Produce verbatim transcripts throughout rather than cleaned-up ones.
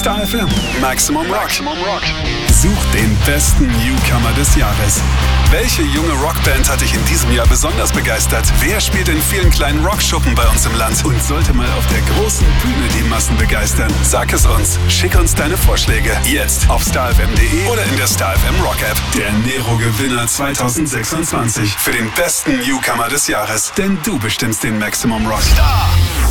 Star F M. Maximum Rock. Maximum Rock. Such den besten Newcomer des Jahres. Welche junge Rockband hat dich in diesem Jahr besonders begeistert? Wer spielt in vielen kleinen Rockschuppen bei uns im Land und sollte mal auf der großen Bühne die Massen begeistern? Sag es uns. Schick uns deine Vorschläge. Jetzt auf starfm punkt de oder in der Star F M Rock App. Der Nero-Gewinner zwanzig sechsundzwanzig für den besten Newcomer des Jahres. Denn du bestimmst den Maximum Rock. Star.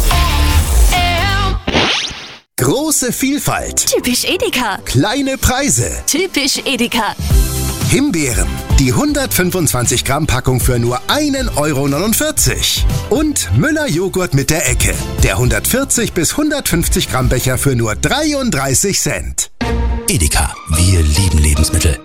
Große Vielfalt. Typisch Edeka. Kleine Preise. Typisch Edeka. Himbeeren. Die hundertfünfundzwanzig Gramm Packung für nur ein Euro neunundvierzig. Und Müller Joghurt mit der Ecke. Der hundertvierzig bis hundertfünfzig Gramm Becher für nur dreiunddreißig Cent. Edeka. Wir lieben Lebensmittel.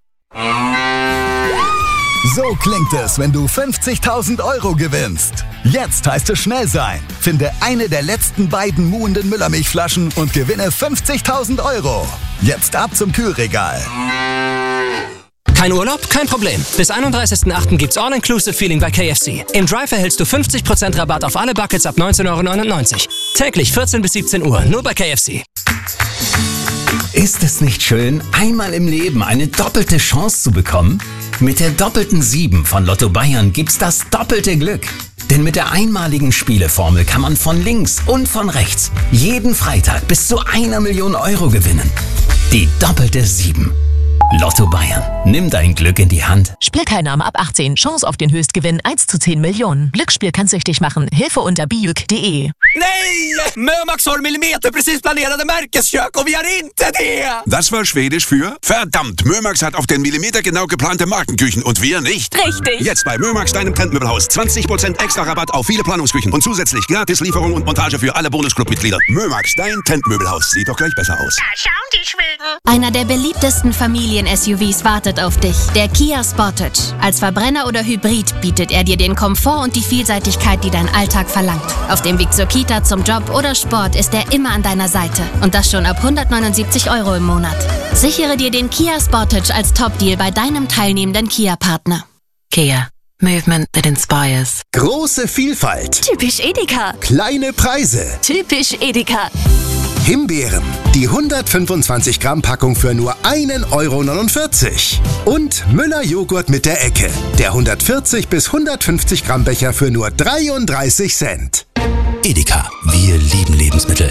So klingt es, wenn du fünfzigtausend Euro gewinnst. Jetzt heißt es schnell sein. Finde eine der letzten beiden muhenden Müllermilchflaschen und gewinne fünfzigtausend Euro. Jetzt ab zum Kühlregal. Kein Urlaub? Kein Problem. Bis einunddreißigsten achten gibt's All-Inclusive-Feeling bei K F C. Im Drive erhältst du fünfzig Prozent Rabatt auf alle Buckets ab neunzehn Euro neunundneunzig. Täglich vierzehn bis siebzehn Uhr, nur bei K F C. Ist es nicht schön, einmal im Leben eine doppelte Chance zu bekommen? Mit der doppelten sieben von Lotto Bayern gibt's das doppelte Glück. Denn mit der einmaligen Spieleformel kann man von links und von rechts jeden Freitag bis zu einer Million Euro gewinnen. Die doppelte sieben. Lotto Bayern. Nimm dein Glück in die Hand. Spielteilnahme ab achtzehn. Chance auf den Höchstgewinn eins zu zehn Millionen. Glücksspiel kann süchtig machen. Hilfe unter bijuk punkt de. Nej! Mömax har millimeter precis planerade Märkeskök och vi har inte det! Das war Schwedisch für verdammt, Mömax hat auf den Millimeter genau geplante Markenküchen und wir nicht. Richtig. Jetzt bei Mömax, deinem Trendmöbelhaus. zwanzig Prozent extra Rabatt auf viele Planungsküchen und zusätzlich gratis Lieferung und Montage für alle Bonusclub-Mitglieder. Mömax, dein Trendmöbelhaus. Sieht doch gleich besser aus. Da schauen die Schweden. Einer der beliebtesten Familien-S U Vs wartet auf dich. Der Kia Sportage. Als Verbrenner oder Hybrid bietet er dir den Komfort und die Vielseitigkeit, die dein Alltag verlangt. Auf dem Weg zur Kita, zum Job oder Sport ist er immer an deiner Seite. Und das schon ab hundertneunundsiebzig Euro im Monat. Sichere dir den Kia Sportage als Top-Deal bei deinem teilnehmenden Kia-Partner. Kia. Movement that inspires. Große Vielfalt. Typisch Edeka. Kleine Preise. Typisch Edeka. Himbeeren. Die hundertfünfundzwanzig Gramm Packung für nur ein Euro neunundvierzig. Und Müller Joghurt mit der Ecke. Der hundertvierzig bis hundertfünfzig Gramm Becher für nur dreiunddreißig Cent. Edeka. Wir lieben Lebensmittel.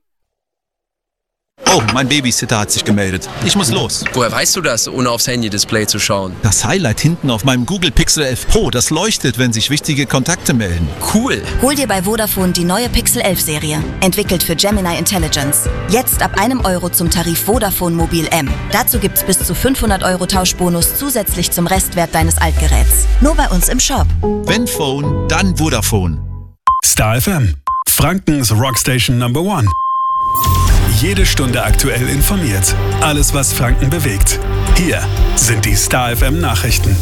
Oh, mein Babysitter hat sich gemeldet. Ich muss los. Woher weißt du das, ohne aufs Handy-Display zu schauen? Das Highlight hinten auf meinem Google Pixel elf Pro, das leuchtet, wenn sich wichtige Kontakte melden. Cool. Hol dir bei Vodafone die neue Pixel elf Serie. Entwickelt für Gemini Intelligence. Jetzt ab einem Euro zum Tarif Vodafone Mobil M. Dazu gibt's bis zu fünfhundert Euro Tauschbonus zusätzlich zum Restwert deines Altgeräts. Nur bei uns im Shop. Wenn Phone, dann Vodafone. Star F M. Frankens Rockstation Number One. Jede Stunde aktuell informiert. Alles, was Franken bewegt. Hier sind die Star F M Nachrichten.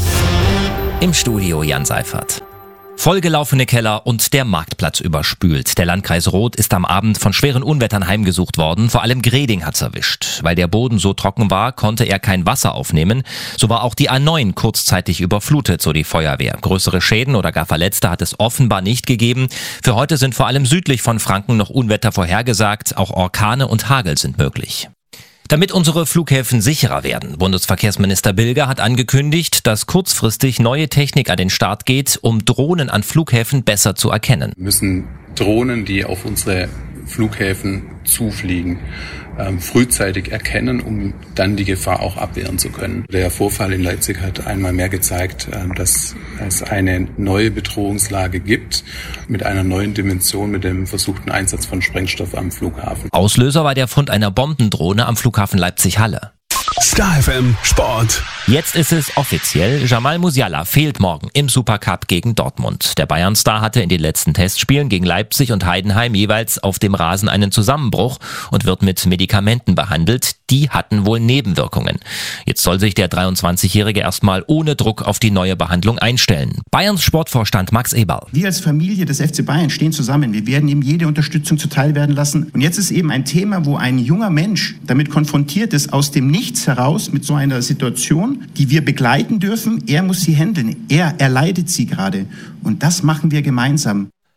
Im Studio Jan Seifert. Vollgelaufene Keller und der Marktplatz überspült. Der Landkreis Roth ist am Abend von schweren Unwettern heimgesucht worden. Vor allem Greding hat's erwischt. Weil der Boden so trocken war, konnte er kein Wasser aufnehmen. So war auch die A neun kurzzeitig überflutet, so die Feuerwehr. Größere Schäden oder gar Verletzte hat es offenbar nicht gegeben. Für heute sind vor allem südlich von Franken noch Unwetter vorhergesagt. Auch Orkane und Hagel sind möglich. Damit unsere Flughäfen sicherer werden. Bundesverkehrsminister Bilger hat angekündigt, dass kurzfristig neue Technik an den Start geht, um Drohnen an Flughäfen besser zu erkennen. Wir müssen Drohnen, die auf unsere Flughäfen zufliegen, ähm, frühzeitig erkennen, um dann die Gefahr auch abwehren zu können. Der Vorfall in Leipzig hat einmal mehr gezeigt, äh, dass es eine neue Bedrohungslage gibt mit einer neuen Dimension, mit dem versuchten Einsatz von Sprengstoff am Flughafen. Auslöser war der Fund einer Bombendrohne am Flughafen Leipzig-Halle. Star F M Sport. Jetzt ist es offiziell. Jamal Musiala fehlt morgen im Supercup gegen Dortmund. Der Bayern-Star hatte in den letzten Testspielen gegen Leipzig und Heidenheim jeweils auf dem Rasen einen Zusammenbruch und wird mit Medikamenten behandelt. Die hatten wohl Nebenwirkungen. Jetzt soll sich der dreiundzwanzigjährige erstmal ohne Druck auf die neue Behandlung einstellen. Bayerns Sportvorstand Max Eberl. Wir als Familie des F C Bayern stehen zusammen. Wir werden ihm jede Unterstützung zuteil werden lassen. Und jetzt ist eben ein Thema, wo ein junger Mensch damit konfrontiert ist, aus dem Nichts heraus mit so einer Situation, die wir begleiten dürfen. Er muss sie handeln. Er erleidet sie gerade. Und das machen wir gemeinsam.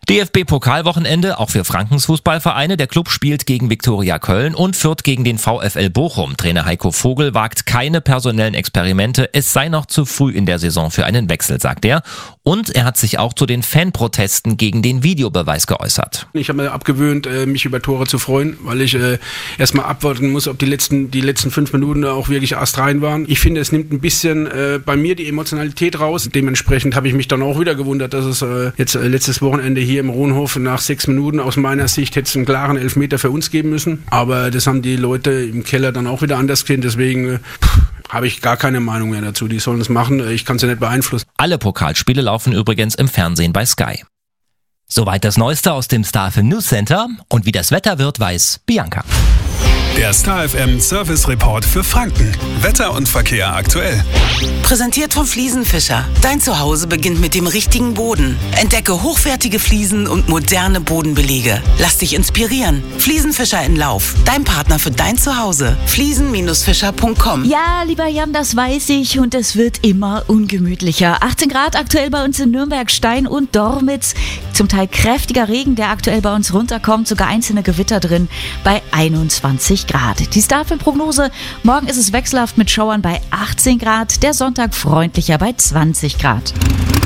D F B-Pokalwochenende auch für Frankens Fußballvereine. Der Club spielt gegen Viktoria Köln und Fürth gegen den VfL Bochum. Trainer Heiko Vogel wagt keine personellen Experimente. Es sei noch zu früh in der Saison für einen Wechsel, sagt er. Und er hat sich auch zu den Fanprotesten gegen den Videobeweis geäußert. Ich habe mir abgewöhnt, mich über Tore zu freuen, weil ich äh, erstmal abwarten muss, ob die letzten, die letzten fünf Minuten auch wirklich astrein waren. Ich finde, es nimmt ein bisschen äh, bei mir die Emotionalität raus. Dementsprechend habe ich mich dann auch wieder gewundert, dass es äh, jetzt äh, letztes Wochenende hier im Rohnhof nach sechs Minuten aus meiner Sicht hätte es einen klaren Elfmeter für uns geben müssen. Aber das haben die Leute im Keller dann auch wieder anders gesehen. Deswegen pff, habe ich gar keine Meinung mehr dazu. Die sollen es machen. Ich kann es ja nicht beeinflussen. Alle Pokalspiele laufen übrigens im Fernsehen bei Sky. Soweit das Neueste aus dem Star F M News Center. Und wie das Wetter wird, weiß Bianca. Der Star F M Service Report für Franken. Wetter und Verkehr aktuell. Präsentiert vom Fliesenfischer. Dein Zuhause beginnt mit dem richtigen Boden. Entdecke hochwertige Fliesen und moderne Bodenbelege. Lass dich inspirieren. Fliesenfischer in Lauf. Dein Partner für dein Zuhause. fliesen Bindestrich fischer Punkt com. Ja, lieber Jan, das weiß ich und es wird immer ungemütlicher. achtzehn Grad aktuell bei uns in Nürnberg, Stein und Dormitz. Zum Teil kräftiger Regen, der aktuell bei uns runterkommt. Sogar einzelne Gewitter drin bei einundzwanzig Grad. Die Star F M-Prognose: Morgen ist es wechselhaft mit Schauern bei achtzehn Grad, der Sonntag freundlicher bei zwanzig Grad.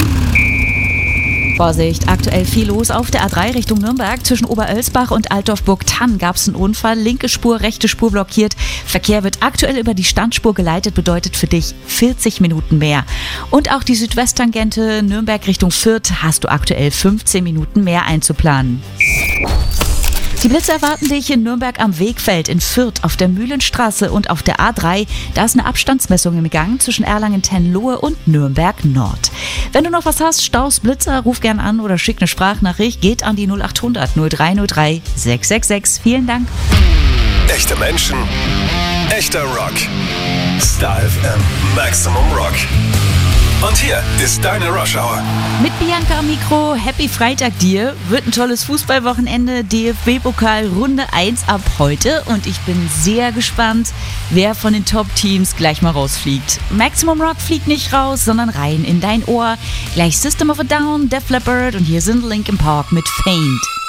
Vorsicht, aktuell viel los auf der A drei Richtung Nürnberg. Zwischen Oberölsbach und Altdorf-Burgtann gab es einen Unfall. Linke Spur, rechte Spur blockiert. Verkehr wird aktuell über die Standspur geleitet, bedeutet für dich vierzig Minuten mehr. Und auch die Südwesttangente Nürnberg Richtung Fürth hast du aktuell fünfzehn Minuten mehr einzuplanen. Die Blitze erwarten dich in Nürnberg am Wegfeld, in Fürth, auf der Mühlenstraße und auf der A drei. Da ist eine Abstandsmessung im Gang zwischen Erlangen-Tenlohe und Nürnberg Nord. Wenn du noch was hast, Staus, Blitzer, ruf gern an oder schick eine Sprachnachricht. Geht an die null acht hundert null drei null drei sechs sechs sechs. Vielen Dank. Echte Menschen, echter Rock. Star F M Maximum Rock. Und hier ist deine Rush Hour. Mit Bianca am Mikro, Happy Freitag dir. Wird ein tolles Fußballwochenende, D F B-Pokal Runde eins ab heute. Und ich bin sehr gespannt, wer von den Top-Teams gleich mal rausfliegt. Maximum Rock fliegt nicht raus, sondern rein in dein Ohr. Gleich System of a Down, Def Leppard und hier sind Linkin Park mit Faint.